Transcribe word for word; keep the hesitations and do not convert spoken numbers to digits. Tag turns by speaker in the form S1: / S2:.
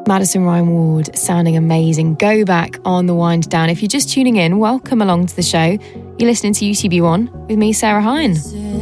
S1: Madison Ryan Ward sounding amazing. Go Back on the wind down. If you're just tuning in, welcome along to the show. You're listening to U T B one with me, Sarah Hine.